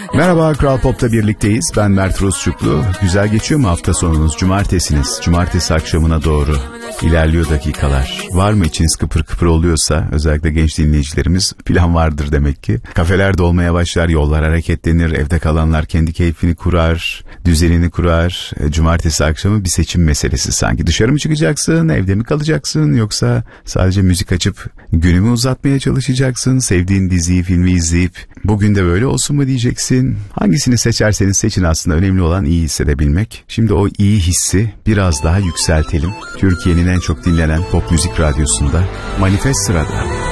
Merhaba, Kral Pop'ta birlikteyiz. Ben Mert Rusçuklu. Güzel geçiyor mu hafta sonunuz? Cumartesiniz. Cumartesi akşamına doğru ilerliyor dakikalar. Var mı içiniz kıpır kıpır oluyorsa, özellikle genç dinleyicilerimiz, plan vardır demek ki. Kafeler dolmaya başlar, yollar hareketlenir, evde kalanlar kendi keyfini kurar, düzenini kurar. Cumartesi akşamı bir seçim meselesi sanki. Dışarı mı çıkacaksın, evde mi kalacaksın, yoksa sadece müzik açıp günümü uzatmaya çalışacaksın? Sevdiğin diziyi, filmi izleyip bugün de böyle olsun mu diyeceksin? Hangisini seçerseniz seçin, aslında önemli olan iyi hissedebilmek. Şimdi o iyi hissi biraz daha yükseltelim. Türkiye'nin en çok dinlenen pop müzik radyosunda Manifest sırada.